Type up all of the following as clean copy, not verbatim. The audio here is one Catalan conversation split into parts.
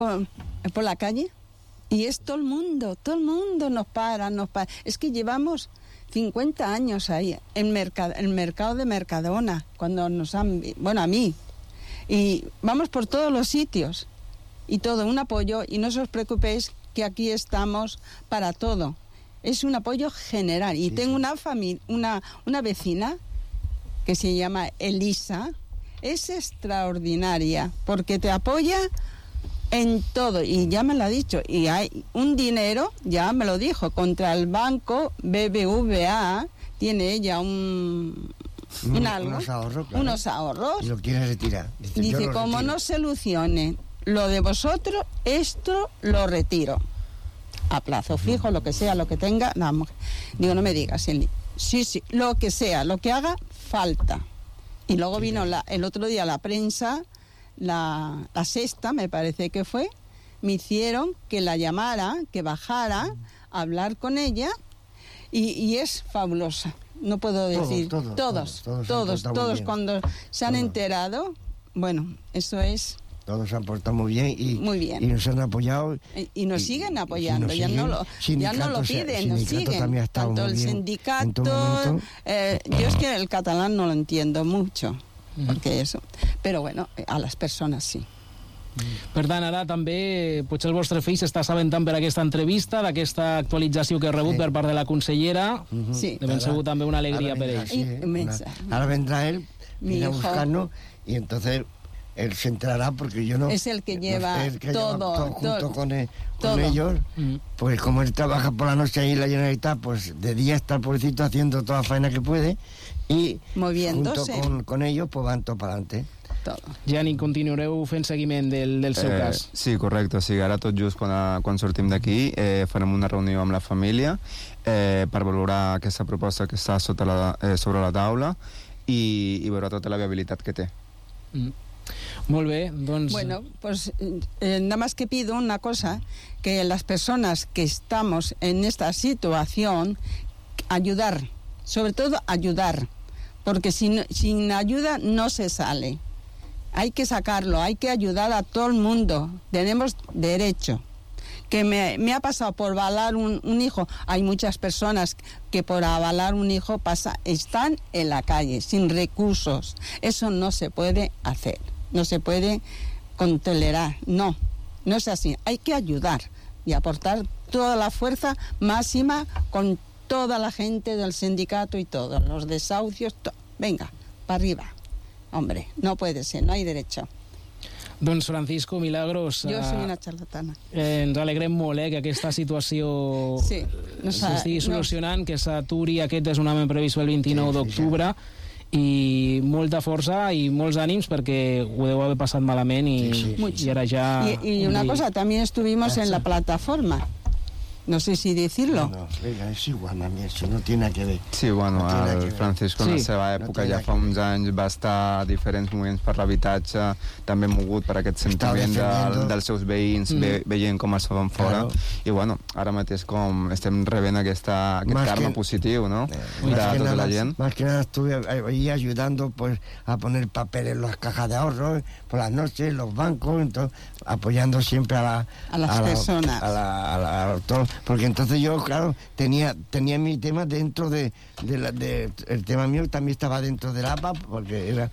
por la calle y es todo el mundo nos para. Es que llevamos 50 años ahí, el mercado de Mercadona, cuando nos han... Bueno, a mí. Y vamos por todos los sitios y todo, un apoyo, y no os preocupéis que aquí estamos para todo. Es un apoyo general. Y tengo una vecina que se llama Elisa, es extraordinaria, porque te apoya en todo, y ya me lo ha dicho, y hay un dinero, ya me lo dijo, contra el banco BBVA, tiene ella unos ahorros, claro. Unos ahorros. Y lo quiere retirar. Dice, como no solucione lo de vosotros, esto lo retiro. A plazo fijo, lo que sea, lo que tenga. No, digo, no me digas. Sí, lo que sea, lo que haga, falta. Y luego vino el otro día la prensa, la Sexta, me parece que fue, me hicieron que la llamara, que bajara, a hablar con ella, y es fabulosa. No puedo decir, todos cuando se han enterado, bueno, eso es... Todos se han portado muy bien y nos han apoyado. Y nos siguen apoyando, ya no lo piden, nos siguen. Tanto el sindicato, yo es que el catalán no lo entiendo mucho, porque eso, però bueno, a les persones sí. Per tant, ara també potser el vostre fill s'està assabentant per aquesta entrevista, d'aquesta actualització que ha rebut per part de la consellera. Sí. De ben segur també una alegria per ell. Ahora vendrá él, viene a buscarnos, y entonces él se enterará, porque yo no... Es el que lleva todo junto con ellos. Pues como él trabaja por la noche ahí en la Generalitat, pues de día está el pobrecito haciendo toda la faena que puede, y moviéndose junto con ellos pues van todo para adelante. Gianni, continuareu fent seguiment del seu cas? Sí, correcte. O sigui, ara tot just quan sortim d'aquí farem una reunió amb la família per valorar aquesta proposta que està sobre la taula i veure tota la viabilitat que té. Molt bé, doncs... Bueno, pues nada más que pido una cosa, que las personas que estamos en esta situación, ayudar, sobre todo ayudar, porque sin ayuda no se sale. Hay que sacarlo, hay que ayudar a todo el mundo, tenemos derecho. Que me ha pasado por avalar un hijo, hay muchas personas que por avalar un hijo están en la calle, sin recursos. Eso no se puede hacer, no se puede tolerar, no es así. Hay que ayudar y aportar toda la fuerza máxima con toda la gente del sindicato y todos los desahucios, venga, para arriba. Hombre, no puede ser, no hay derecho. Doncs Francisco, Milagros... Jo soy una charlatana. Ens alegrem molt que aquesta situació s'estigui solucionant, que s'aturi aquest desnonament previst pel 29 d'octubre, i molta força i molts ànims, perquè ho deu haver passat malament i ara ja... Y una cosa, también estuvimos en la plataforma. No sé si decirlo. No, és igual, mami, això no té nada que ver. Sí, bueno, el Francisco en la seva època ja fa uns anys va estar a diferents moviments per l'habitatge, també mogut per aquest sentiment dels seus veïns, veient com es fan fora, i bueno, ara mateix com estem rebent aquest karma positiu, ¿no?, de tota la gent. Más que nada estuve ahí ayudando pues a poner papel en las cajas de ahorros por las noches, los bancos, entonces, apoyando siempre a las personas. Porque entonces yo, claro, tenía mi tema dentro el tema mío también estaba dentro del APA, porque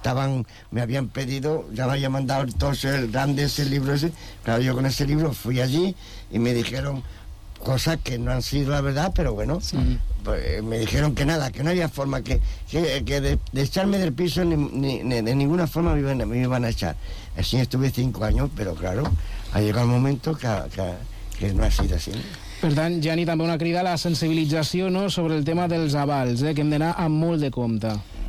me habían pedido, ya me había mandado entonces el grande ese libro ese, claro, yo con ese libro fui allí y me dijeron cosas que no han sido la verdad, pero bueno, pues, me dijeron que nada, que no había forma, que de echarme del piso ni de ninguna forma me iban a echar. Así estuve 5 años, pero claro, ha llegado el momento que no ha sido así. Per tant, Gianni, també una crida a la sensibilització, no?, sobre el tema dels avals, que hem d'anar amb molt de compte.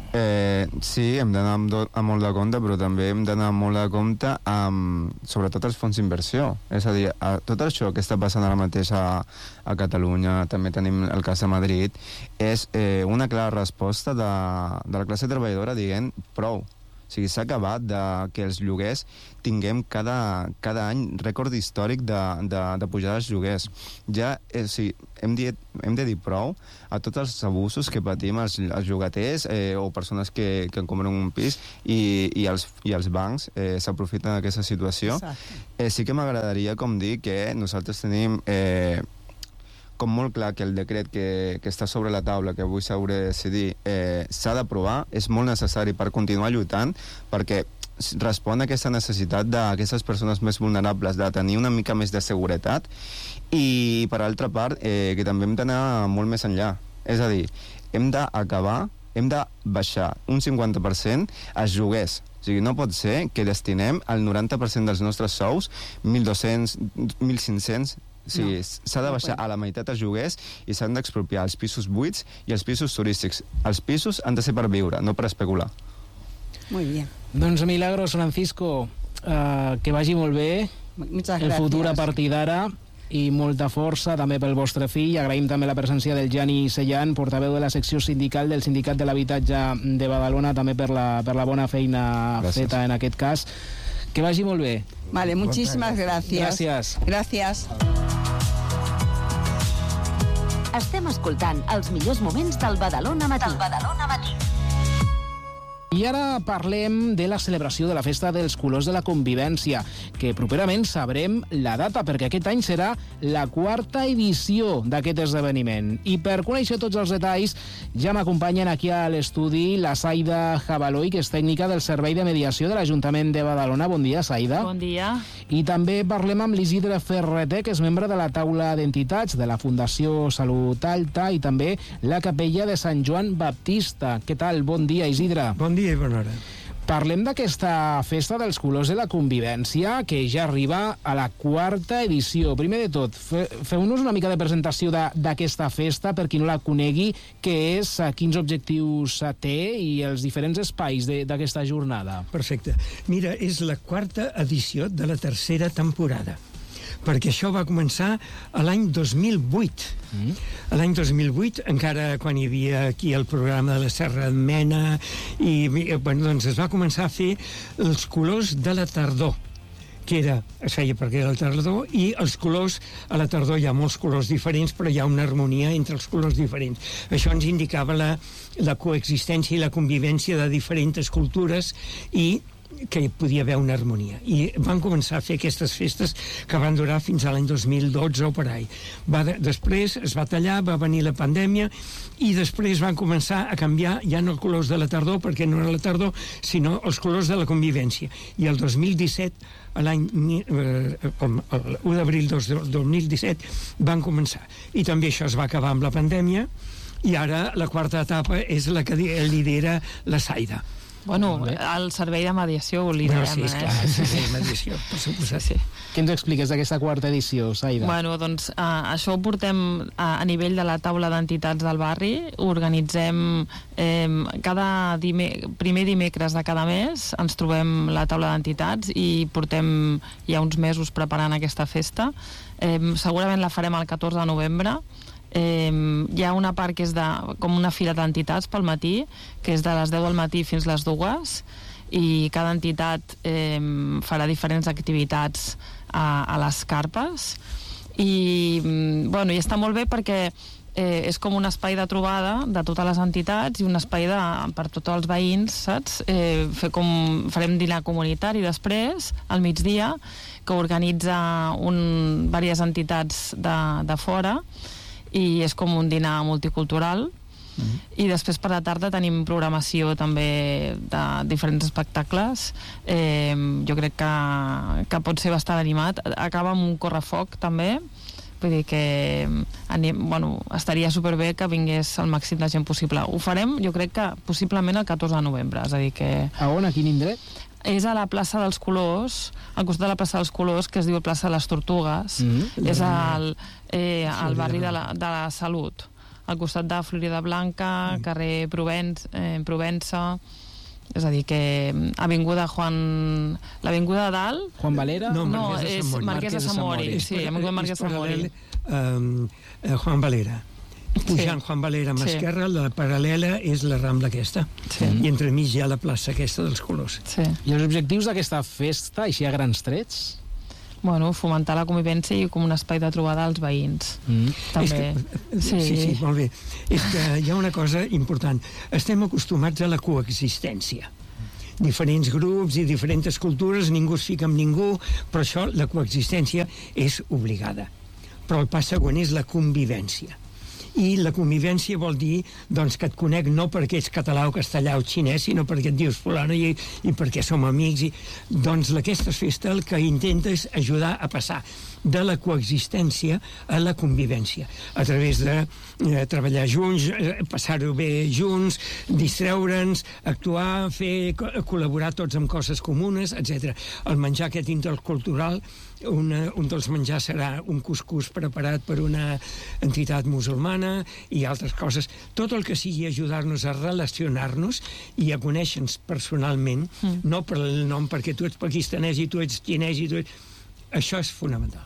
Sí, hem d'anar amb molt de compte, però també hem d'anar amb molt de compte amb, sobretot, els fons d'inversió. És a dir, tot això que està passant ara mateix a Catalunya, també tenim el cas de Madrid, és una clara resposta de la classe treballadora dient prou. O sigui, s'ha acabat que els lloguers tinguem cada any rècord històric de pujar els lloguers. Ja, o sigui, hem de dir prou a tots els abusos que patim els llogaters o persones que compren un pis i els bancs s'aprofiten d'aquesta situació. Sí que m'agradaria com dir que nosaltres tenim com molt clar que el decret que està sobre la taula, que avui s'haurà de decidir, s'ha d'aprovar, és molt necessari per continuar lluitant, perquè respon a aquesta necessitat d'aquestes persones més vulnerables de tenir una mica més de seguretat i, per altra part, que també hem d'anar molt més enllà. És a dir, hem de baixar un 50% als lloguers. O sigui, no pot ser que destinem el 90% dels nostres sous, 1.200, 1.500... Sí, s'ha de baixar a la meitat els lloguers i s'han d'expropiar els pisos buits i els pisos turístics. Els pisos han de ser per viure, no per especular. Muy bien. Doncs Milagros, Francisco, que vagi molt bé el futur a partir d'ara i molta força també pel vostre fill. Agraïm també la presència del Gianni Sellan, portaveu de la secció sindical del Sindicat de l'Habitatge de Badalona, també per la bona feina feta en aquest cas. Que vagi molt bé. Vale, muchísimas gracias. Gracias. Estem escoltant els millors moments del Badalona Matí. I ara parlem de la celebració de la Festa dels Colors de la Convivència, que properament sabrem la data, perquè aquest any serà la 4ª edició d'aquest esdeveniment. I per conèixer tots els detalls, ja m'acompanyen aquí a l'estudi la Saida Jabaloi, que és tècnica del Servei de Mediació de l'Ajuntament de Badalona. Bon dia, Saida. Bon dia. I també parlem amb l'Isidre Ferreter, que és membre de la taula d'entitats de la Fundació Salut Alta i també la Capella de Sant Joan Baptista. Què tal? Bon dia, Isidre. Bon dia i bona hora. Parlem d'aquesta Festa dels Colors de la Convivència, que ja arriba a la 4ª edició. Primer de tot, feu-nos una mica de presentació d'aquesta festa, per qui no la conegui, què és, quins objectius té i els diferents espais d'aquesta jornada. Perfecte. Mira, és la 4ª edició de la 3ª temporada, perquè això va començar a l'any 2008. A l'any 2008, encara quan hi havia aquí el programa de la Serra de Mena, i doncs es va començar a fer els colors de la tardor, que es feia perquè era la tardor, i els colors, a la tardor hi ha molts colors diferents, però hi ha una harmonia entre els colors diferents. Això ens indicava la coexistència i la convivència de diferents cultures i que hi podia haver una harmonia. I van començar a fer aquestes festes que van durar fins a l'any 2012 o per ahí. Després es va tallar, va venir la pandèmia i després van començar a canviar ja no els colors de la tardor, perquè no era la tardor, sinó els colors de la convivència. I el 2017, l'any 1 d'abril del 2017, van començar. I també això es va acabar amb la pandèmia i ara la 4ª etapa és la que lidera la Saida. Bueno, el servei de mediació ho liderem. Sí, esclar, el servei de mediació, per suposat. Sí. Què ens expliques d'aquesta 4ª edició, Saida? Bueno, doncs això ho portem a nivell de la taula d'entitats del barri. Organitzem cada primer dimecres de cada mes, ens trobem la taula d'entitats i portem ja uns mesos preparant aquesta festa. Segurament la farem el 14 de novembre. Hi ha una part que és com una fira d'entitats pel matí, que és de les 10 del matí fins les 2, i cada entitat farà diferents activitats a les carpes i està molt bé perquè és com un espai de trobada de totes les entitats i un espai per tots els veïns, saps? Farem dinar comunitari després, al migdia, que organitza diverses entitats de fora, i és com un dinar multicultural. I després per la tarda tenim programació també de diferents espectacles. Jo crec que pot ser bastant animat. Acaba amb un correfoc també, vull dir que estaria superbé que vingués el màxim de gent possible. Ho farem, jo crec que possiblement el 14 de novembre, és a dir que... A on, a quin indret? És a la plaça dels Colors, al costat de la plaça dels Colors, que es diu plaça de les Tortugues. És al barri de la Salut, al costat de Florida Blanca, carrer Provença. És a dir que l'avinguda de dalt... Juan Valera? No, és Marquès de Sant Mori. Sí, avinguda Marquès de Sant Mori. Juan Valera. pujant Juan Valera a mà esquerra, la paral·lela és la Rambla aquesta. I entremig hi ha la plaça aquesta dels Colors. I els objectius d'aquesta festa, així a grans trets? Bueno, fomentar la convivència i com un espai de trobada als veïns. També. Sí, molt bé. És que hi ha una cosa important. Estem acostumats a la coexistència. Diferents grups i diferents cultures, ningú es fica amb ningú, però això, la coexistència, és obligada. Però el pas següent és la convivència. I la convivència vol dir doncs, que et conec no perquè ets català o castellà o xinès, sinó perquè et dius fulano i perquè som amics. Doncs aquesta festa el que intenta és ajudar a passar de la coexistència a la convivència, a través de treballar junts, passar-ho bé junts, distreure'ns, actuar, col·laborar tots amb coses comunes, etc. El menjar aquest intercultural, un dels menjars serà un cuscús preparat per una entitat musulmana i altres coses. Tot el que sigui ajudar-nos a relacionar-nos i a conèixer-nos personalment, no per el nom, perquè tu ets pakistanès i tu ets xinès i tu ets... Això és fonamental.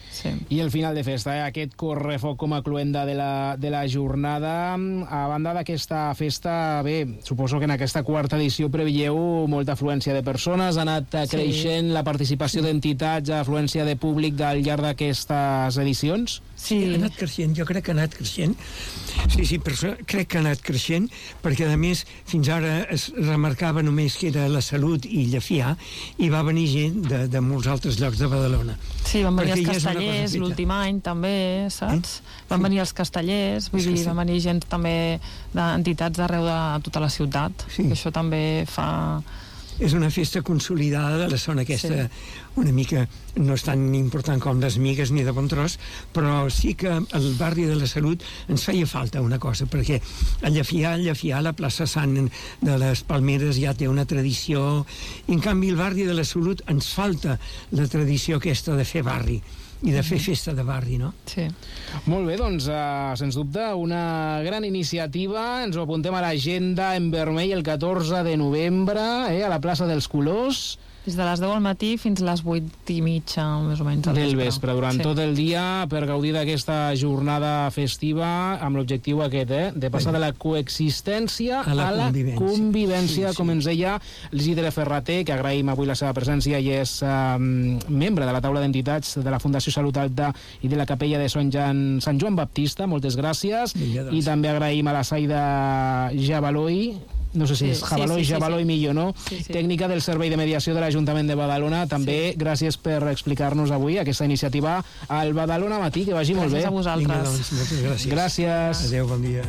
I el final de festa, aquest correfoc com a cluenda de la jornada. A banda d'aquesta festa, bé, suposo que en aquesta quarta edició preveieu molta afluència de persones, ha anat creixent la participació d'entitats, afluència de públic al llarg d'aquestes edicions? Sí, ha anat creixent, jo crec que ha anat creixent. Sí, però crec que ha anat creixent, perquè a més fins ara es remarcava només que era la Salut i Llefià, i va venir gent de molts altres llocs de Badalona. Sí, van venir els castellers l'últim any també, saps? Van venir els castellers, vull dir, van venir gent també d'entitats d'arreu de tota la ciutat, que això també fa... És una festa consolidada de la zona aquesta, una mica, no és tan important com les Migues ni de Bontrós, però sí que al barri de la Salut ens feia falta una cosa, perquè a Llefià, la plaça Sant de les Palmeres ja té una tradició, i en canvi el barri de la Salut ens falta la tradició aquesta de fer barri i de fer festa de barri, no? Sí. Molt bé, doncs, sens dubte, una gran iniciativa. Ens ho apuntem a l'agenda en vermell el 14 de novembre, a la plaça dels Colors. Des de les 10 al matí fins a les 8:30, més o menys. Del vespre, durant tot el dia, per gaudir d'aquesta jornada festiva, amb l'objectiu aquest, de passar de la coexistència a la convivència, com ens deia l'Isidre Ferrater, que agraïm avui la seva presència i és membre de la taula d'entitats de la Fundació Salut Alta i de la Capella de Sant Joan Baptista. Moltes gràcies. I també agraïm a la Saida Jabaloi, no sé si és Jabaloi millor, no? Tècnica del Servei de Mediació de l'Ajuntament de Badalona. També gràcies per explicar-nos avui aquesta iniciativa al Badalona Matí, que vagi molt bé. Gràcies a vosaltres. Moltes gràcies. Gràcies. Adéu, bon dia.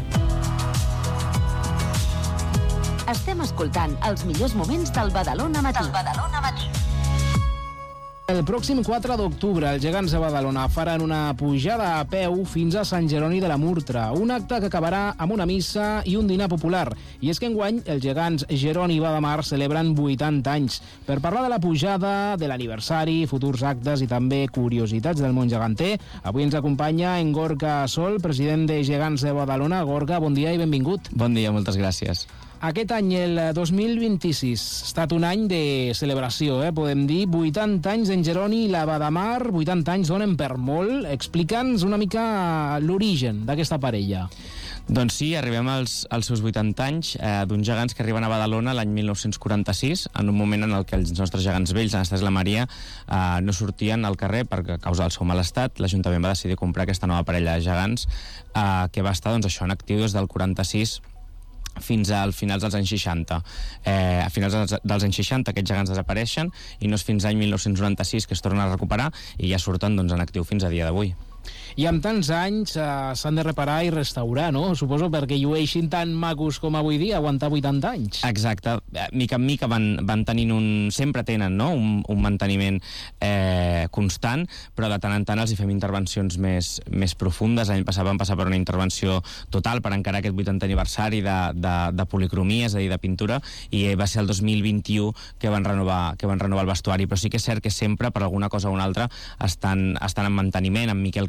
Estem escoltant els millors moments del Badalona Matí. El pròxim 4 d'octubre, els gegants de Badalona faran una pujada a peu fins a Sant Jeroni de la Murtra, un acte que acabarà amb una missa i un dinar popular. I és que enguany els gegants Jeroni i Badamar celebren 80 anys. Per parlar de la pujada, de l'aniversari, futurs actes i també curiositats del món geganter, avui ens acompanya en Gorka Sol, president de Gegants de Badalona. Gorka, bon dia i benvingut. Bon dia, moltes gràcies. Aquest any, el 2026, ha estat un any de celebració, podem dir. 80 anys d'en Jeroni i la Badamar, 80 anys donen per molt. Explica'ns una mica l'origen d'aquesta parella. Doncs sí, arribem als seus 80 anys d'uns gegants que arriben a Badalona l'any 1946, en un moment en el que els nostres gegants vells, Anastàs i la Maria, no sortien al carrer per causa del seu mal estat. L'Ajuntament va decidir comprar aquesta nova parella de gegants que va estar en actiu des del 46 fins als finals dels anys 60. A finals dels anys 60 aquests gegants desapareixen i no és fins l'any 1996 que es tornen a recuperar i ja surten en actiu fins a dia d'avui. I amb tants anys s'han de reparar i restaurar, no? Suposo perquè llueixin tan macos com avui dia, aguantar 80 anys. Exacte. Mica en mica van tenint sempre tenen, no? un manteniment constant, però de tant en tant els hi fem intervencions més profundes. L'any passat vam passar per una intervenció total per encarar aquest 80 aniversari de policromia, és a dir, de pintura, i va ser el 2021 que van renovar el vestuari. Però sí que és cert que sempre, per alguna cosa o una altra, estan en manteniment. En Miquel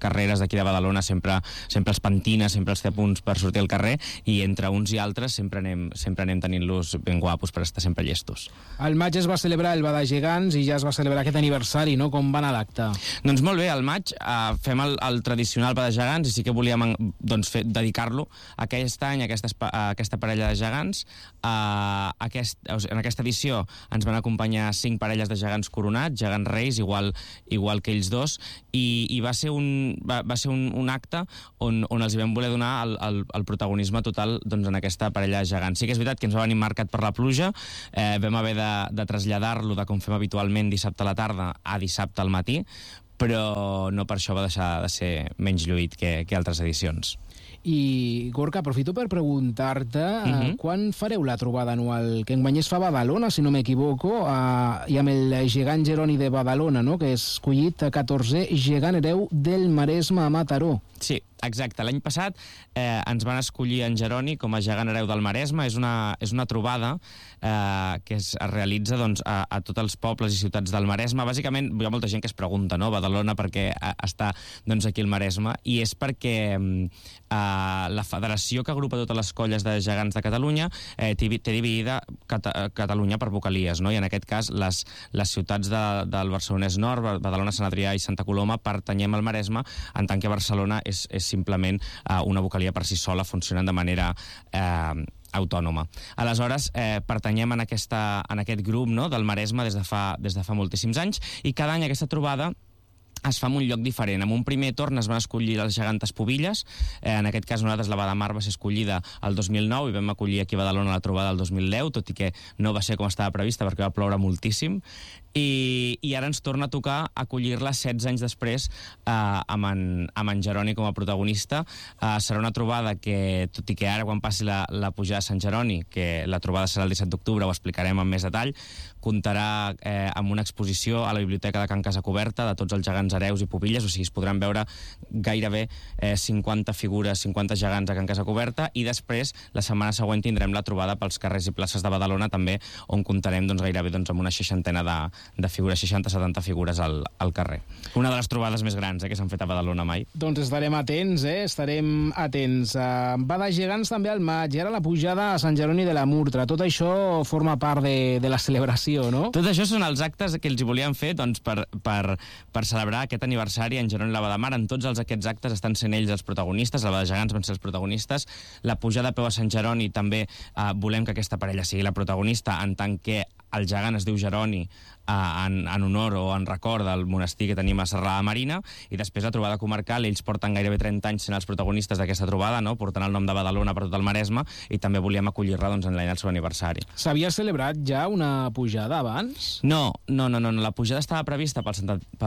carreres d'aquí de Badalona sempre els pentina, sempre els té a punts per sortir al carrer, i entre uns i altres sempre anem tenint-los ben guapos per estar sempre llestos. Al maig es va celebrar el Bada Gegants i ja es va celebrar aquest aniversari, no? Com va anar l'acte? Doncs molt bé, al maig fem el tradicional Bada Gegants, i sí que volíem dedicar-lo aquest any a aquesta parella de gegants. En aquesta edició ens van acompanyar 5 parelles de gegants coronats, gegants reis, igual que ells dos, i va ser un acte on els vam voler donar el protagonisme total en aquesta parella de gegants. Sí que és veritat que ens va venir marcat per la pluja, vam haver de traslladar-lo de com fem habitualment dissabte a la tarda a dissabte al matí, però no per això va deixar de ser menys lluït que altres edicions. I, Gorka, aprofito per preguntar-te quan fareu la trobada anual, que enguany es fa a Badalona, si no m'equivoco, i amb el gegant Jeroni de Badalona, no?, que és escollit 14è gegant hereu del Maresme a Mataró. Sí, exacte. L'any passat ens van escollir en Jeroni com a gegant hereu del Maresme. És una trobada que es realitza a tots els pobles i ciutats del Maresme. Bàsicament, hi ha molta gent que es pregunta, no?, Badalona perquè està aquí al Maresme, i és perquè la federació que agrupa totes les colles de gegants de Catalunya té dividida Catalunya per vocalies, no? I en aquest cas les ciutats del Barcelonès Nord, Badalona, Sant Adrià i Santa Coloma, pertanyem al Maresme, en tant que Barcelona és simplement una vocalia per si sola, funcionant de manera autònoma. Aleshores, pertanyem en aquest grup, no?, del Maresme des de fa moltíssims anys, i cada any aquesta trobada es fa en un lloc diferent. En un primer torn es van escollir les gegantes Pubilles, en aquest cas nosaltres la Badamar va ser escollida el 2009 i vam acollir aquí a Badalona la trobada el 2010, tot i que no va ser com estava prevista perquè va ploure moltíssim, i ara ens torna a tocar acollir-la 16 anys després amb en Jeroni com a protagonista. Serà una trobada que, tot i que ara quan passi la pujada de Sant Jeroni, que la trobada serà el 17 d'octubre, ho explicarem amb més detall, comptarà amb una exposició a la Biblioteca de Can Casacoberta de tots els gegants hereus i pubilles, o sigui, es podran veure gairebé 50 figures, 50 gegants a Can Casacoberta, i després, la setmana següent, tindrem la trobada pels carrers i places de Badalona, també, on comptarem gairebé amb una 60 de figures, 60-70 figures al carrer. Una de les trobades més grans que s'han fet a Badalona mai. Doncs estarem atents, estarem atents. Bada Gegants també al maig, i ara la pujada a Sant Jeroni de la Murtra. Tot això forma part de la celebració, no? Tot això són els actes que els volíem fer per celebrar aquest aniversari en Jeroni i la Badamar. En tots aquests actes estan sent ells els protagonistes, la Bada Gegants van ser els protagonistes. La pujada a peu a Sant Jeroni també volem que aquesta parella sigui la protagonista, en tant que el gegant es diu Jeroni en honor o en record del monestir que tenim a Serralada Marina, i després la trobada comarcal. Ells porten gairebé 30 anys sent els protagonistes d'aquesta trobada, no?, portant el nom de Badalona per tot el Maresme, i també volíem acollir-la en l'any del seu aniversari. S'havia celebrat ja una pujada abans? No, la pujada estava prevista pel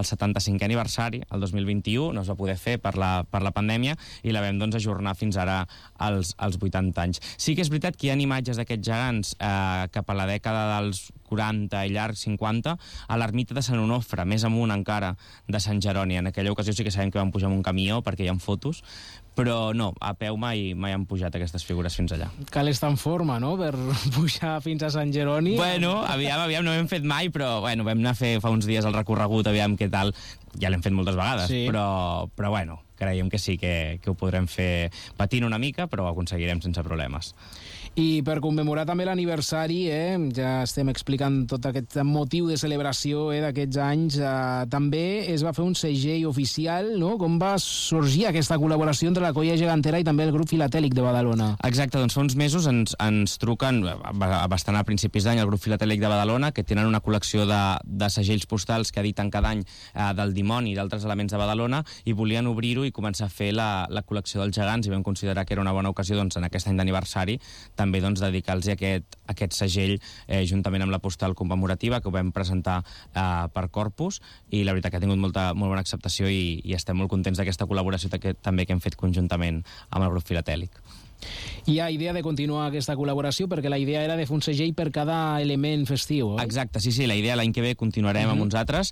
75è aniversari, el 2021, no es va poder fer per la pandèmia, i la vam ajornar fins ara als 80 anys. Sí que és veritat que hi ha imatges d'aquests gegants cap a la dècada dels 40 i llarg 50, a l'ermita de Sant Onofre, més amunt encara de Sant Jeroni. En aquella ocasió sí que sabem que van pujar amb un camió perquè hi ha fotos, però no, a peu mai han pujat aquestes figures fins allà. Cal estar en forma, no?, per pujar fins a Sant Jeroni. Bueno, aviam, no ho hem fet mai, però bueno, vam anar a fer fa uns dies el recorregut, aviam què tal. Ja l'hem fet moltes vegades, sí. Però bueno, creiem que sí que ho podrem fer patint una mica, però ho aconseguirem sense problemes. I per commemorar també l'aniversari, ja estem explicant tot aquest motiu de celebració d'aquests anys, també es va fer un segell oficial, no? Com va sorgir aquesta col·laboració entre la Colla Gegantera i també el grup filatèlic de Badalona? Exacte, doncs fa uns mesos ens truquen, bastant a principis d'any, el grup filatèlic de Badalona, que tenen una col·lecció de segells postals que editen cada any del dimoni i d'altres elements de Badalona, i volien obrir-ho i començar a fer la col·lecció dels gegants, i vam considerar que era una bona ocasió en aquest any d'aniversari també dedicar-los aquest segell juntament amb la postal commemorativa que ho vam presentar per Corpus, i la veritat que ha tingut molt bona acceptació, i estem molt contents d'aquesta col·laboració també que hem fet conjuntament amb el grup filatèlic. Hi ha idea de continuar aquesta col·laboració, perquè la idea era de fer un segell per cada element festiu, oi? Exacte, sí, la idea l'any que ve continuarem amb uns altres,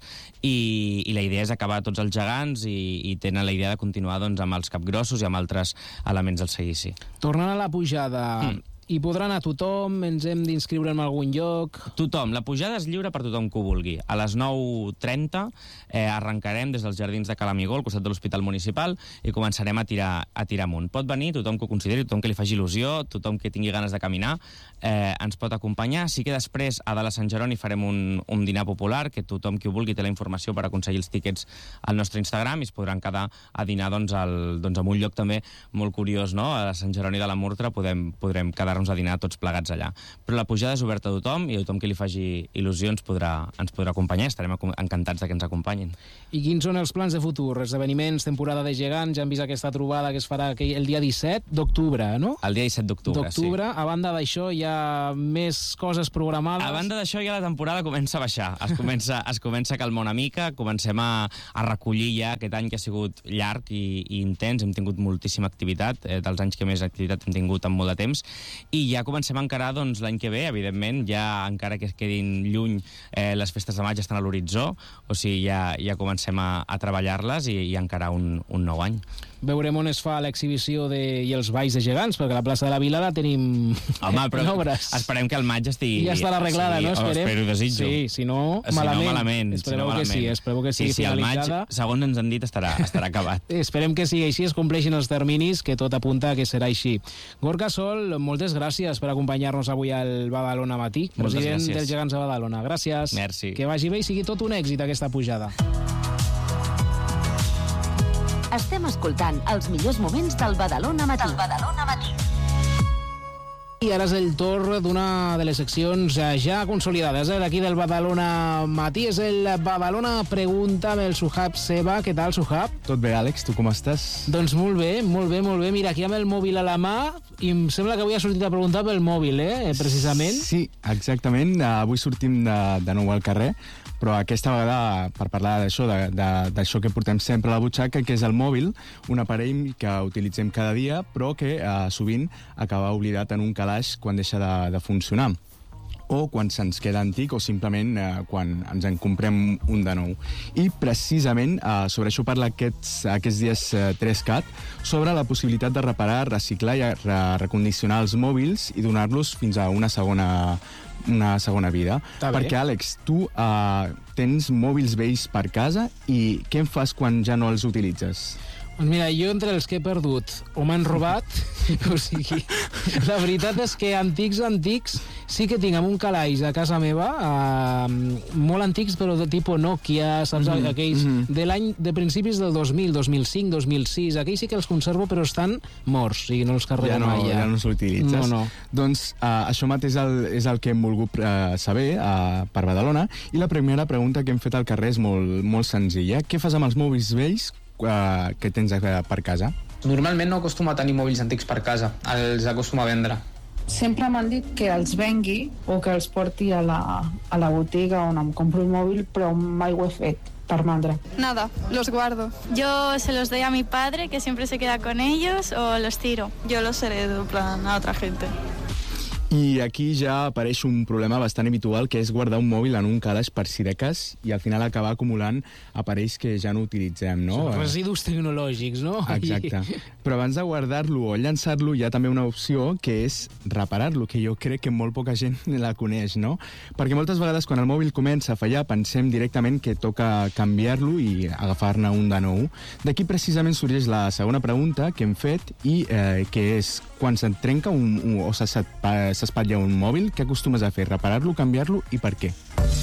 i la idea és acabar tots els gegants, i tenen la idea de continuar amb els capgrossos i amb altres elements del seguici. Tornant a la pujada, Hi podrà anar tothom? Ens hem d'inscriure en algun lloc? Tothom. La pujada és lliure per tothom que ho vulgui. A les 9:30 arrencarem des dels jardins de Calamigó, al costat de l'Hospital Municipal, i començarem a tirar amunt. Pot venir tothom que ho consideri, tothom que li faci il·lusió, tothom que tingui ganes de caminar, ens pot acompanyar. Sí que després a dalt a Sant Jeroni farem un dinar popular, que tothom qui ho vulgui té la informació per aconseguir els tíquets al nostre Instagram, i es podran quedar a dinar en un lloc també molt curiós, no? A Sant Jeroni de la Murtra podrem quedar-nos a dinar tots plegats allà. Però la pujada és oberta a tothom, i tothom que li faci il·lusió ens podrà acompanyar. Estarem encantats que ens acompanyin. I quins són els plans de futur? Esdeveniments, temporada de gegants, ja hem vist aquesta trobada que es farà el dia 17 d'octubre, no? El dia 17 d'octubre, sí. A banda d'això, hi ha més coses programades? A banda d'això, ja la temporada comença a baixar. Es comença a calmar una mica, comencem a recollir ja aquest any que ha sigut llarg i intens. Hem tingut moltíssima activitat, dels anys que més activitat hem tingut en molt de temps, i ja comencem a encarar l'any que ve, evidentment, ja encara que es quedin lluny, les festes de maig estan a l'horitzó, o sigui, ja comencem a treballar-les i encarar un nou any. Veurem on es fa l'exhibició i els balls de gegants, perquè la plaça de la Vila la tenim en obres. Esperem que al maig estigui... Ja estarà arreglada, no? Espero, desitjo. Sí, si no, malament. Espereu que sigui finalitzada. Al maig, segons ens han dit, estarà acabat. Esperem que sigui així, es compleixin els terminis, que tot apunta que serà així. Gorka Sol, moltes gràcies per acompanyar-nos avui al Badalona Matí, president dels Gegants de Badalona. Gràcies. Merci. Que vagi bé i sigui tot un èxit aquesta pujada. Estem escoltant els millors moments del Badalona Matí. I ara és el torn d'una de les seccions ja consolidades d'aquí del Badalona Matí. És el Badalona Pregunta amb el Suhab Seba. Què tal, Suhab? Tot bé, Àlex. Tu com estàs? Doncs molt bé. Mira, aquí amb el mòbil a la mà, i em sembla que avui ha sortit a preguntar pel mòbil, precisament. Sí, exactament. Avui sortim de nou al carrer, però aquesta vegada per parlar d'això que portem sempre a la butxaca, que és el mòbil, un aparell que utilitzem cada dia, però que sovint acaba oblidat en un calaix quan deixa de funcionar, o quan se'ns queda antic, o simplement quan ens en comprem un de nou. I precisament sobre això parla aquests dies 3CAT, sobre la possibilitat de reparar, reciclar i recondicionar els mòbils i donar-los fins a una segona vida. Perquè, Àlex, tu tens mòbils vells per casa, i què en fas quan ja no els utilitzes? Doncs mira, jo entre els que he perdut o m'han robat, o sigui, la veritat és que antics sí que tinc amb un calaix a casa meva, molt antics, però de tipus Nokia, saps? Aquells de principis del 2000, 2005, 2006, aquells sí que els conservo, però estan morts, o sigui, no els carrego mai. Ja no els utilitzes. No. Doncs això mateix és el que hem volgut saber per Badalona, i la primera pregunta que hem fet al carrer és molt senzilla. Què fas amb els mòbils vells que tens per casa? Normalment no acostumo a tenir mòbils antics per casa, els acostumo a vendre. Sempre m'han dit que els vengui o que els porti a la botiga on em compro un mòbil, però mai ho he fet per mandra. Nada, los guardo. Yo se los doy a mi padre, que siempre se queda con ellos, o los tiro. Yo los heredo, en plan, a otra gente. I aquí ja apareix un problema bastant habitual, que és guardar un mòbil en un calaix per si de cas, i al final acabar acumulant aparells que ja no utilitzem, no? Són residus tecnològics, no? Exacte. Però abans de guardar-lo o llançar-lo hi ha també una opció, que és reparar-lo, que jo crec que molt poca gent la coneix, no? Perquè moltes vegades quan el mòbil comença a fallar pensem directament que toca canviar-lo i agafar-ne un de nou. D'aquí precisament sorgeix la segona pregunta que hem fet, i que és, quan se't trenca o s'espatlla un mòbil, què acostumes a fer? Reparar-lo, canviar-lo, i per què?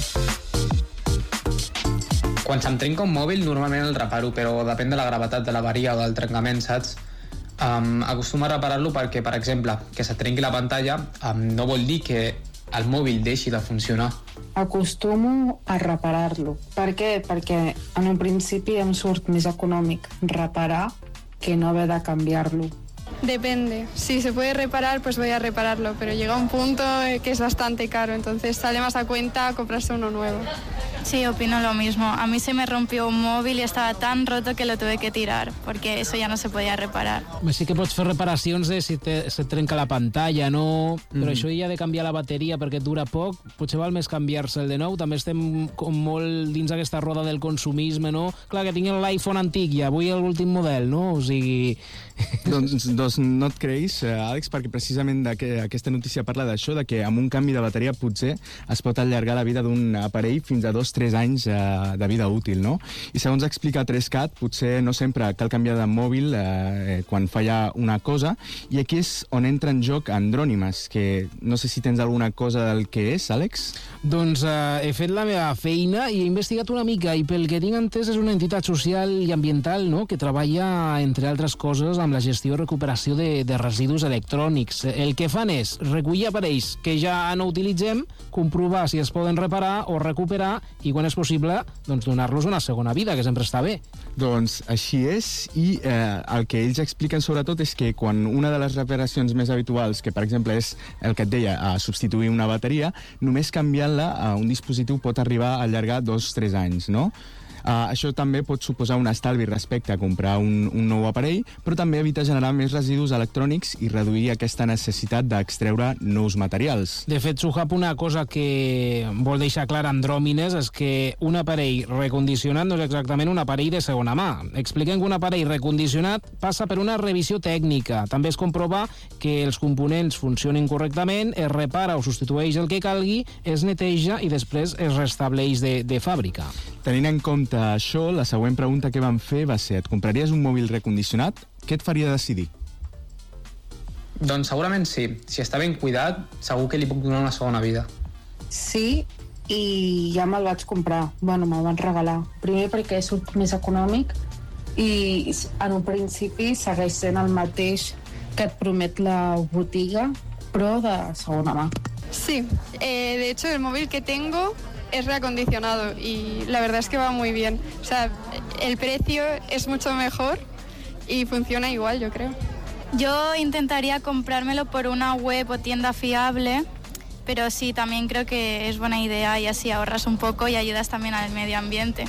Quan se'm trenca un mòbil, normalment el reparo, però depèn de la gravetat de l'avaria o del trencament, saps? Acostumo a reparar-lo perquè, per exemple, que se't trenqui la pantalla no vol dir que el mòbil deixi de funcionar. Acostumo a reparar-lo. Per què? Perquè en un principi em surt més econòmic reparar que no haver de canviar-lo. Depende. Si se puede reparar, pues voy a repararlo, pero llega un punto que es bastante caro, entonces sale más a cuenta comprarse uno nuevo. Sí, opino lo mismo. A mí se me rompió un móvil y estaba tan roto que lo tuve que tirar, porque eso ya no se podía reparar. Sí que pots fer reparacions de si se trenca la pantalla, no? Però això ja de canviar la bateria perquè dura poc, potser val més canviar-se'l de nou. També estem com molt dins aquesta roda del consumisme, no? Clar, que tinc l'iPhone antic i avui l'últim model, no? O sigui, Doncs no et creguis, Àlex, perquè precisament aquesta notícia parla d'això, de que amb un canvi de bateria potser es pot allargar la vida d'un aparell fins a 2-3 anys de vida útil, no? I segons explica 3CAT, potser no sempre cal canviar de mòbil quan falla una cosa, i aquí és on entra en joc Andrònimes, que no sé si tens alguna cosa del que és, Àlex? Doncs he fet la meva feina i he investigat una mica, i pel que tinc entès és una entitat social i ambiental, no?, que treballa, entre altres coses, amb la gestió i recuperació de residus electrònics. El que fan és recollir aparells que ja no utilitzem, comprovar si es poden reparar o recuperar i, quan és possible, doncs donar-los una segona vida, que sempre està bé. Doncs així és, i el que ells expliquen sobretot és que quan una de les reparacions més habituals, que per exemple és el que et deia, substituir una bateria, només canviant-la a un dispositiu pot arribar a allargar 2-3 anys, no? Això també pot suposar un estalvi respecte a comprar un nou aparell, però també evita generar més residus electrònics i reduir aquesta necessitat d'extreure nous materials. De fet, Suhab, una cosa que vol deixar clar Andròmines és que un aparell recondicionat no és exactament un aparell de segona mà. Expliquem que un aparell recondicionat passa per una revisió tècnica. També es comprova que els components funcionin correctament, es repara o substitueix el que calgui, es neteja i després es restableix de fàbrica. Tenint en compte això, la següent pregunta que vam fer va ser: et compraries un mòbil recondicionat? Què et faria decidir? Doncs segurament sí. Si està ben cuidat, segur que li puc donar una segona vida. Sí, i ja me'l vaig comprar. Bueno, me'l van regalar. Primer perquè surt més econòmic i en un principi segueix sent el mateix que et promet la botiga, però de segona mà. Sí, de hecho el móvil que tengo es reacondicionado y la verdad es que va muy bien. O sea, el precio es mucho mejor y funciona igual, yo creo. Yo intentaría comprármelo por una web o tienda fiable, pero sí, también creo que es buena idea y así ahorras un poco y ayudas también al medio ambiente.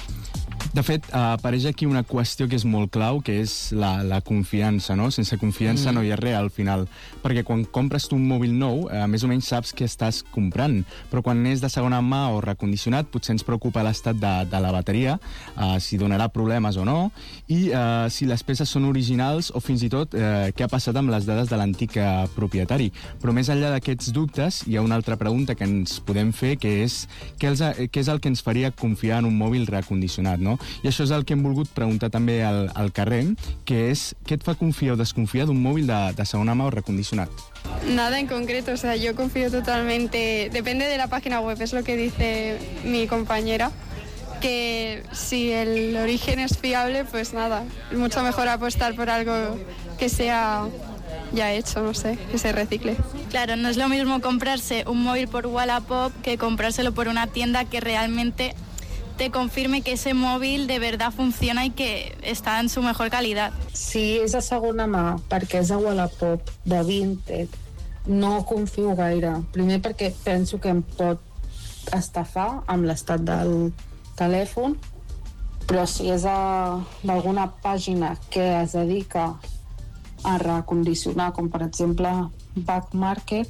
De fet, apareix aquí una qüestió que és molt clau, que és la confiança, no? Sense confiança no hi ha res al final. Perquè quan compres tu un mòbil nou, més o menys saps què estàs comprant. Però quan és de segona mà o recondicionat, potser ens preocupa l'estat de la bateria, si donarà problemes o no, i si les peces són originals o fins i tot què ha passat amb les dades de l'antic propietari. Però més enllà d'aquests dubtes, hi ha una altra pregunta que ens podem fer, que és què és el que ens faria confiar en un mòbil recondicionat, no? I això és el que hem volgut preguntar també al carrer, que és què et fa confiar o desconfiar d'un mòbil de segona mà o recondicionat? Nada en concreto, o sea, yo confío totalmente, depende de la página web, es lo que dice mi compañera, que si el origen es fiable, pues nada, es mucho mejor apostar por algo que sea ya hecho, no sé, que se recicle. Claro, no es lo mismo comprarse un móvil por Wallapop que comprárselo por una tienda que realmente te confirme que ese móvil de verdad funciona y que está en su mejor calidad. Si és de segona mà, perquè és de Wallapop, de Vinted, no confio gaire. Primer perquè penso que em pot estafar amb l'estat del telèfon, però si és d'alguna pàgina que es dedica a recondicionar, com per exemple Back Market,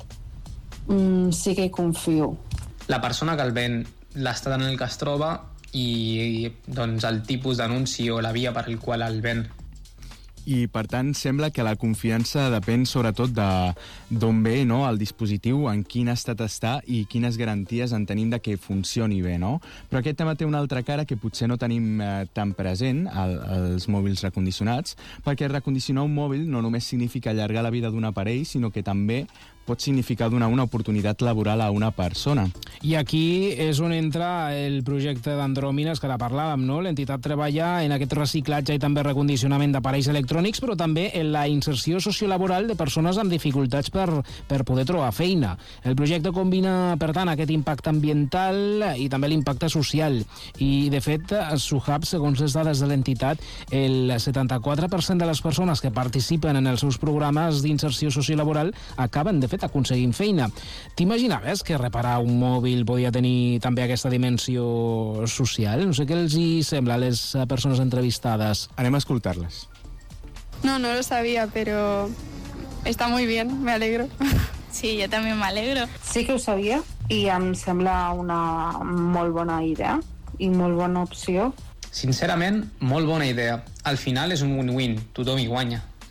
sí que hi confio. La persona que el ven, l'estat en el que es troba i doncs, el tipus d'anunci o la via per el qual el ven. I, per tant, sembla que la confiança depèn sobretot d'on ve, no?, el dispositiu, en quin estat està i quines garanties en tenim de que funcioni bé, no? Però aquest tema té una altra cara que potser no tenim tan present als mòbils recondicionats, perquè recondicionar un mòbil no només significa allargar la vida d'un aparell, sinó que també pot significar donar una oportunitat laboral a una persona. I aquí és on entra el projecte d'Andròmines que ara parlàvem, no? L'entitat treballa en aquest reciclatge i també recondicionament d'aparells electrònics, però també en la inserció sociolaboral de persones amb dificultats per poder trobar feina. El projecte combina, per tant, aquest impacte ambiental i també l'impacte social. I, de fet, Suhab, segons les dades de l'entitat, el 74% de les persones que participen en els seus programes d'inserció sociolaboral acaben, de fet, aconseguint feina. T'imaginaves que reparar un mòbil podia tenir també aquesta dimensió social? No sé què els hi sembla a les persones entrevistades. Anem a escoltar-les. No lo sabía, pero está muy bien, me alegro. Sí, yo también me alegro. Sí que ho sabia i em sembla una molt bona idea i molt bona opció. Sincerament, molt bona idea. Al final és un win-win, tothom hi guanya.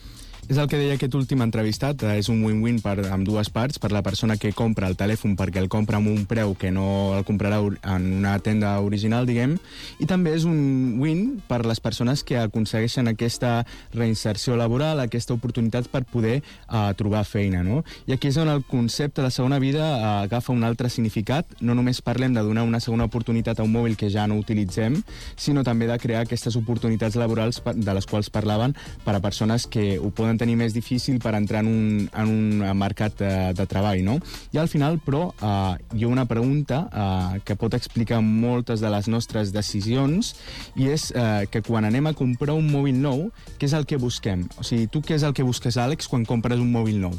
És el que deia aquest últim entrevistat, és un win-win amb dues parts, per la persona que compra el telèfon perquè el compra amb un preu que no el comprarà en una tenda original, diguem, i també és un win per les persones que aconsegueixen aquesta reinserció laboral, aquesta oportunitat per poder trobar feina, no? I aquí és on el concepte de segona vida agafa un altre significat. No només parlem de donar una segona oportunitat a un mòbil que ja no utilitzem, sinó també de crear aquestes oportunitats laborals de les quals parlaven per a persones que ho poden tenir més difícil per entrar en un mercat de treball, no? I al final, però, hi ha una pregunta que pot explicar moltes de les nostres decisions, i és que quan anem a comprar un mòbil nou, què és el que busquem? O sigui, tu què és el que busques, Àlex, quan compres un mòbil nou?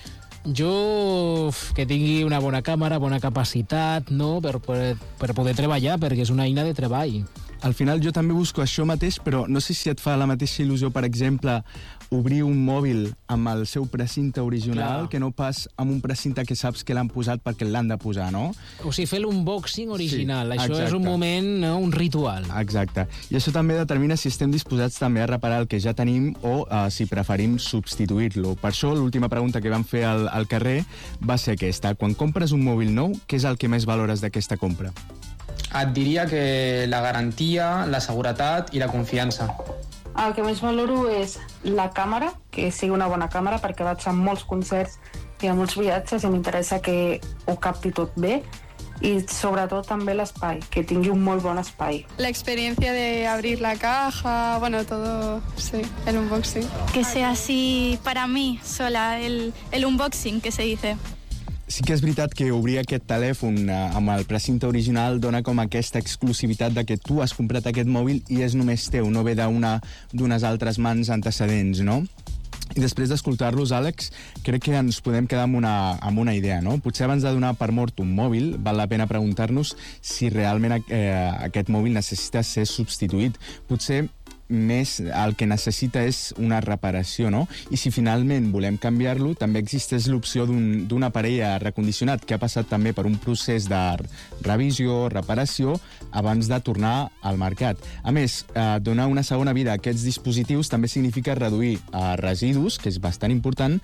Jo, que tingui una bona càmera, bona capacitat, no?, per poder treballar, perquè és una eina de treball. Al final jo també busco això mateix, però no sé si et fa la mateixa il·lusió, per exemple, obrir un mòbil amb el seu precinte original, que no pas amb un precinte que saps que l'han posat perquè l'han de posar, no? O sigui, fer l'unboxing original, sí, això és un moment, no? Un ritual. Exacte. I això també determina si estem disposats també a reparar el que ja tenim o si preferim substituir-lo. Per això l'última pregunta que vam fer al carrer va ser aquesta. Quan compres un mòbil nou, què és el que més valores d'aquesta compra? Et diria que la garantia, la seguretat i la confiança. El que més valoro és la càmera, que sigui una bona càmera, perquè vaig a molts concerts i a molts viatges i m'interessa que ho capti tot bé, i sobretot també l'espai, que tingui un molt bon espai. La experiencia de abrir la caja, bueno, todo, sí, el unboxing. Que sea así para mí sola, el unboxing que se dice. Sí que és veritat que obrir aquest telèfon amb el precinte original dona com aquesta exclusivitat de que tu has comprat aquest mòbil i és només teu, no ve d'unes altres mans antecedents, no? I després d'escoltar-los, Àlex, crec que ens podem quedar amb una idea, no? Potser abans de donar per mort un mòbil, val la pena preguntar-nos si realment aquest mòbil necessita ser substituït. Potser més el que necessita és una reparació, no? I si finalment volem canviar-lo, també existeix l'opció d'un aparell recondicionat que ha passat també per un procés de revisió, reparació, abans de tornar al mercat. A més, donar una segona vida a aquests dispositius també significa reduir residus, que és bastant important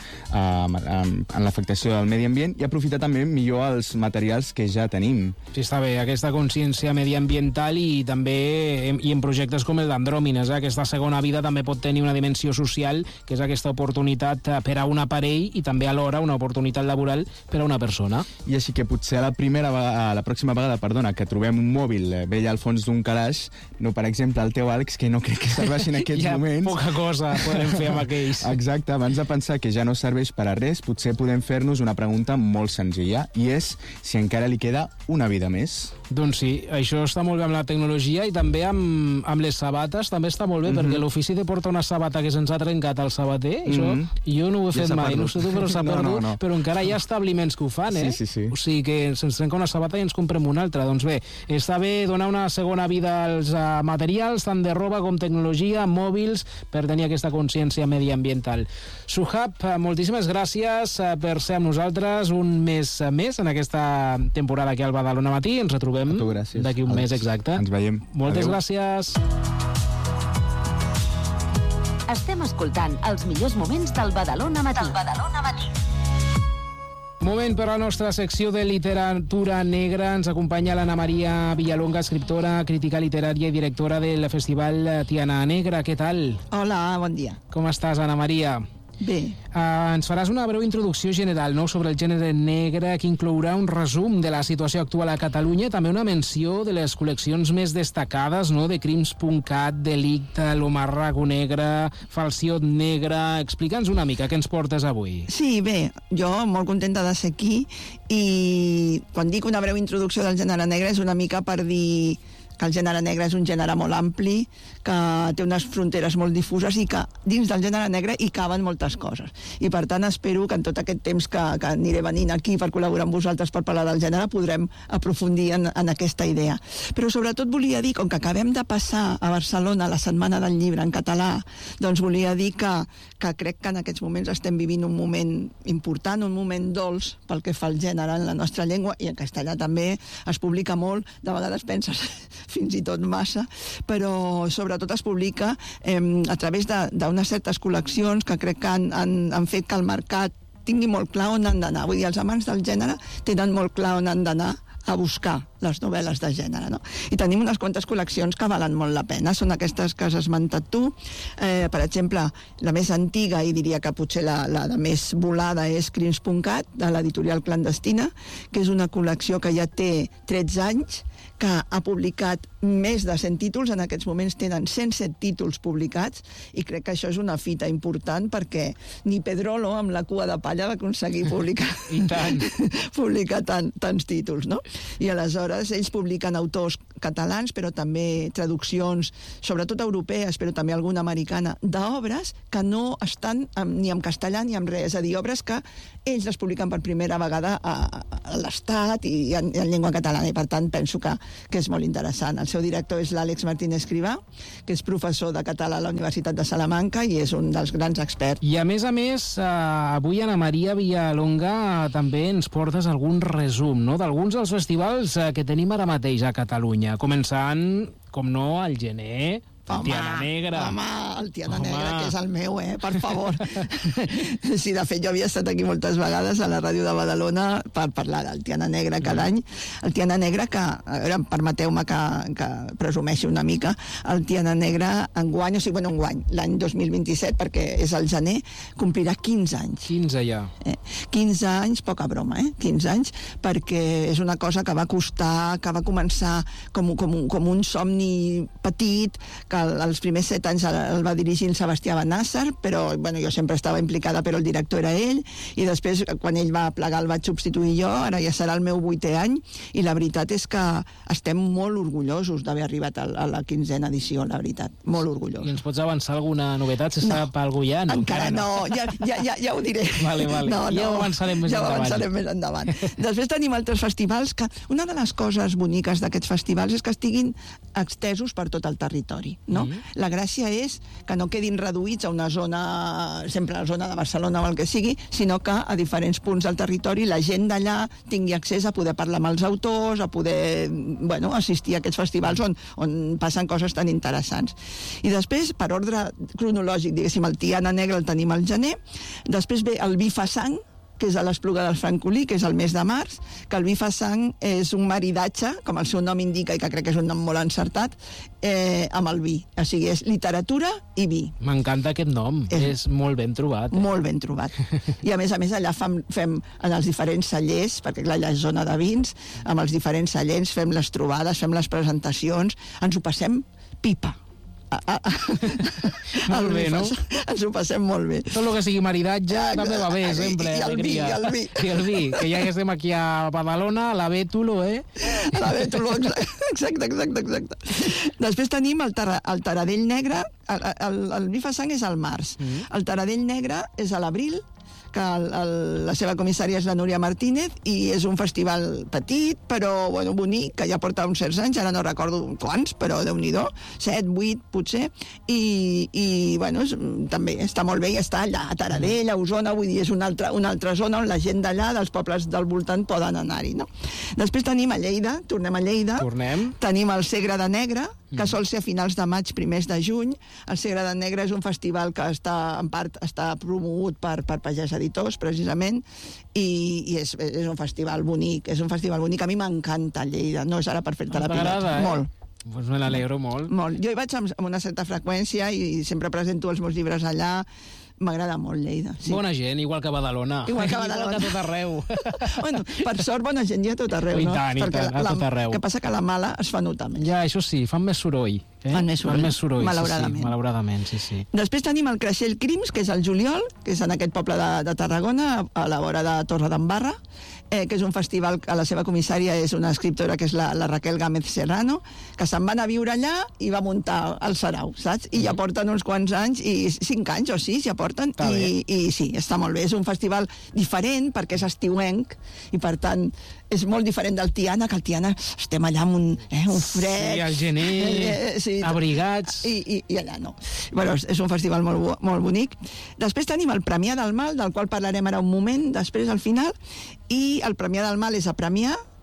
en l'afectació del medi ambient, i aprofitar també millor els materials que ja tenim. Sí, està bé, aquesta consciència mediambiental i també i en projectes com el d'Andròmines, aquesta segona vida també pot tenir una dimensió social, que és aquesta oportunitat per a un aparell i també alhora una oportunitat laboral per a una persona. I així que potser la pròxima vegada, que trobem un mòbil vell al fons d'un calaix, no, per exemple, el teu, Àlex, que no crec que serveixi en aquests moments. Poca cosa podem fer amb aquells. Exacte, abans de pensar que ja no serveix per a res, potser podem fer-nos una pregunta molt senzilla, i és si encara li queda una vida més. Doncs sí, això està molt bé amb la tecnologia i també amb les sabates, també està molt bé, perquè l'ofici de portar una sabata que se'ns ha trencat al sabater, això jo no ho he fet mai, no sé tu, però s'ha perdut, però encara hi ha establiments que ho fan, eh? Sí. O sigui que se'ns trenca una sabata i ens comprem una altra. Doncs bé, està bé donar una segona vida als materials, tant de roba com tecnologia, mòbils, per tenir aquesta consciència mediambiental. Suhab, moltíssimes gràcies per ser amb nosaltres un mes més en aquesta temporada aquí al Badalona Matí. Ens retrobem d'aquí un mes exacte. Ens veiem. Moltes gràcies. Estem escoltant els millors moments del Badalona Matí. Moment per a la nostra secció de literatura negra. Ens acompanya l'Anna Maria Villalonga, escriptora, crítica literària i directora del Festival Tiana Negra. Què tal? Hola, bon dia. Com estàs, Anna Maria? Bé. Ens faràs una breu introducció general, no?, sobre el gènere negre, que inclourà un resum de la situació actual a Catalunya, també una menció de les col·leccions més destacades, no?, de Crims.cat, Delicte, l'Omarrago Negre, Falsiot Negre... Explica'ns una mica què ens portes avui. Sí, bé, jo molt contenta de ser aquí, i quan dic una breu introducció del gènere negre és una mica per dir que el gènere negre és un gènere molt ampli, que té unes fronteres molt difuses i que dins del gènere negre hi caben moltes coses. I per tant espero que en tot aquest temps que aniré venint aquí per col·laborar amb vosaltres per parlar del gènere podrem aprofundir en aquesta idea. Però sobretot volia dir, com que acabem de passar a Barcelona la Setmana del Llibre en català, doncs volia dir que crec que en aquests moments estem vivint un moment important, un moment dolç pel que fa al gènere en la nostra llengua, i en castellà també es publica molt. De vegades penses, fins i tot massa, però sobretot es publica a través d'unes certes col·leccions que crec que han fet que el mercat tingui molt clar on han d'anar. Vull dir, els amants del gènere tenen molt clar on han d'anar a buscar les novel·les de gènere, no? I tenim unes quantes col·leccions que valen molt la pena. Són aquestes que has esmentat tu. Per exemple, la més antiga, i diria que potser la de més volada, és Crims.cat, de l'editorial Clandestina, que és una col·lecció que ja té 13 anys, que ha publicat més de 100 títols. En aquests moments tenen 107 títols publicats, i crec que això és una fita important, perquè ni Pedrolo, amb la cua de palla, va aconseguir publicar tants títols, no? I aleshores ells publiquen autors catalans, però també traduccions, sobretot europees, però també alguna americana, d'obres que no estan ni en castellà ni en res. És a dir, obres que ells les publiquen per primera vegada a l'Estat i en llengua catalana, i per tant penso que és molt interessant. El seu director és l'Àlex Martínez Escrivà, que és professor de català a la Universitat de Salamanca i és un dels grans experts. I a més, avui Ana Maria Villalonga també ens portes algun resum, no?, d'alguns dels festivals que tenim ara mateix a Catalunya, començant, com no, al gener, el Tiana Negra. Home, el Tiana Negra, que és el meu, per favor. Sí, de fet, jo havia estat aquí moltes vegades a la ràdio de Badalona per parlar del Tiana Negra cada any. El Tiana Negra, que, a veure, permeteu-me que presumeixi una mica, el Tiana Negra enguany, o sigui, bueno, enguany, l'any 2027, perquè és el gener, complirà 15 anys. 15 ja. 15 anys, poca broma, 15 anys, perquè és una cosa que va costar, que va començar com un somni petit, que els primers 7 anys el va dirigir el Sebastià Benàsser, però bueno, jo sempre estava implicada, però el director era ell, i després, quan ell va plegar, el vaig substituir jo. Ara ja serà el meu 8è any, i la veritat és que estem molt orgullosos d'haver arribat a la 15a edició, la veritat, molt orgullosos. I ens pots avançar alguna novetat? S'està pel Goya? No, encara no, ja ho diré. Vale. Ja ho avançarem més endavant. Després tenim altres festivals que una de les coses boniques d'aquests festivals és que estiguin extesos per tot el territori, no? La gràcia és que no quedin reduïts a una zona, sempre a la zona de Barcelona o el que sigui, sinó que a diferents punts del territori la gent d'allà tingui accés a poder parlar amb els autors, a poder, bueno, assistir a aquests festivals on passen coses tan interessants. I després, per ordre cronològic, diguéssim, el Tiana Negra el tenim al gener, després ve el Vi fa sang, que és a l'Espluga del Francolí, que és el mes de març, que el Vi fa sang és un maridatge, com el seu nom indica, i que crec que és un nom molt encertat, amb el vi. O sigui, és literatura i vi. M'encanta aquest nom, és molt ben trobat. Molt ben trobat. I a més allà fem en els diferents cellers, perquè clar, allà és zona de vins, amb els diferents cellers fem les trobades, fem les presentacions, ens ho passem pipa. Molt bé, no? Ens ho passem molt bé. Tot el que sigui maridatge també va bé, sempre. I el vi. I el vi, que ja que estem aquí a Badalona, a la Bétulo, A la Bétulo, exacte. Després tenim el Taradell Negre, el Vi fa sang és al març. El Taradell Negre és a l'abril, que la seva comissària és la Núria Martínez, i és un festival petit, però bueno, bonic, que ja porta uns certs anys, ara no recordo quants, però Déu-n'hi-do, 7, 8, potser, i bueno, també està molt bé, i està allà, a Taradell, a Osona, vull dir, és una altra zona on la gent d'allà, dels pobles del voltant, poden anar-hi, no? Després tenim a Lleida, tornem a Lleida, tenim el Segre de Negre, que sol ser a finals de maig, primers de juny. El Segre de Negre és un festival que en part està promogut per Pagès Editors, precisament, i és un festival bonic, a mi m'encanta Lleida, no és ara per fer-te la pilota. Molt. Pues me n'alegro molt. Jo hi vaig amb una certa freqüència i sempre presento els meus llibres allà. M'agrada molt Lleida. Sí. Bona gent, igual que Badalona. Igual que a tot arreu. Bueno, per sort, bona gent hi ha a tot arreu, no? I tant, a tot arreu. El que passa que la mala es fa notar més. Ja, això sí, fan més soroll. Fan més soroll, malauradament. Sí, malauradament, sí. Després tenim el Creixell Crims, que és el juliol, que és en aquest poble de Tarragona, a la vora de Torredembarra, que és un festival que la seva comissària és una escriptora que és la Raquel Gámez Serrano, que se'n va anar a viure allà i va muntar el Sarau, saps? I ja porten uns quants anys, i 5 anys o 6 ja porten, i sí, està molt bé. És un festival diferent perquè és estiuenc, i per tant és molt diferent del Tiana, que el Tiana estem allà amb un fred... Sí, al gener, abrigats... I allà no. Bueno, és un festival molt bonic. Després tenim el Premià del Mal, del qual parlarem ara un moment, després al final, i el Premià del Mal és a Premià,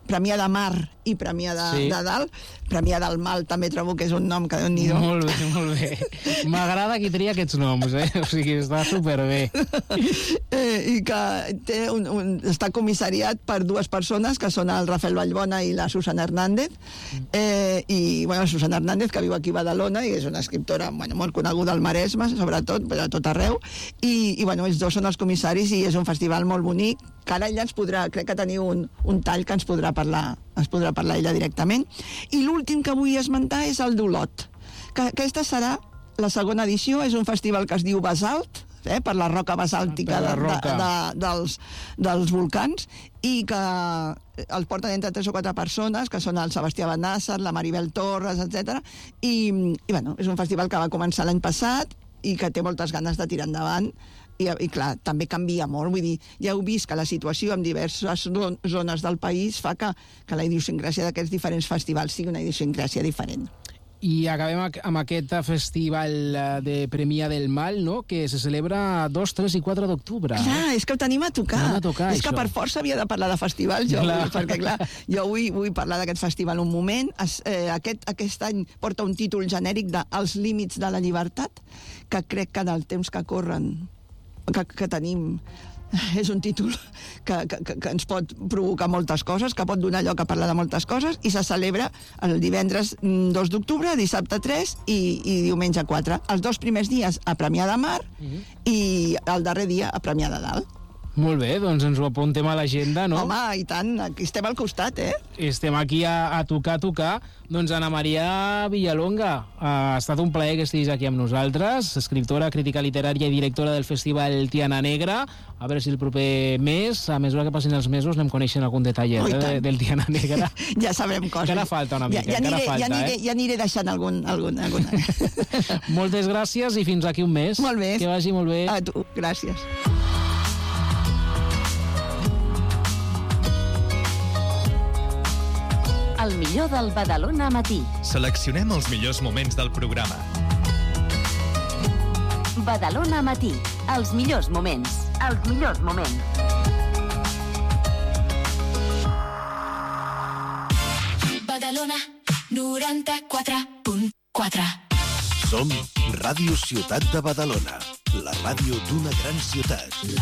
Premià de Mar i Premià de Dalt. Premià del Mal també trobo que és un nom que Déu-n'hi-do. Molt bé, molt bé. M'agrada qui tria aquests noms, O sigui, està superbé. I que està comissariat per dues persones, que són el Rafael Vallbona i la Susana Hernández. I, bueno, la Susana Hernández, que viu aquí a Badalona, i és una escriptora molt coneguda al Maresme, sobretot, però a tot arreu. I bueno, ells dos són els comissaris i és un festival molt bonic, que ara ella ens podrà, crec que teniu un tall que ens podrà parlar ella directament. I l'últim que vull esmentar és el d'Olot, que aquesta serà la segona edició, és un festival que es diu Basalt, per la roca basàltica dels volcans, i que els porten entre 3 o 4 persones, que són el Sebastià Benàsser, la Maribel Torres, etc. I bueno, és un festival que va començar l'any passat i que té moltes ganes de tirar endavant. I clar, també canvia molt, vull dir, ja heu vist que la situació en diverses zones del país fa que la idiosincràsia d'aquests diferents festivals sigui una idiosincràsia diferent. I acabem amb aquest festival de Premià del Mal, no?, que se celebra 2, 3 i 4 d'octubre. Clar, és que ho tenim a tocar. És que per força havia de parlar de festivals, jo, perquè clar, jo vull parlar d'aquest festival un moment. Aquest any porta un títol genèric de Els límits de la llibertat, que crec que en el temps que corren que tenim és un títol que ens pot provocar moltes coses, que pot donar lloc a parlar de moltes coses, i se celebra el divendres 2 d'octubre, dissabte 3 i diumenge 4. Els 2 primers dies a Premià de Mar i el darrer dia a Premià de Dalt. Molt bé, doncs ens ho apuntem a l'agenda, no? Home, i tant, aquí estem al costat, Estem aquí a tocar. Doncs Ana Maria Villalonga, ha estat un plaer que estiguis aquí amb nosaltres, escriptora, crítica literària i directora del Festival Tiana Negra. A veure si el proper mes, a mesura que passin els mesos, anem coneixent algun detall del Tiana Negra. Ja sabrem coses. Encara falta una mica, ja aniré deixant alguna. Moltes gràcies i fins aquí un mes. Molt bé. Que vagi molt bé. A tu, gràcies. El millor del Badalona Matí. Seleccionem els millors moments del programa. Badalona Matí. Els millors moments. Els millors moments. Badalona 94.4. Som Ràdio Ciutat de Badalona, la ràdio d'una gran ciutat.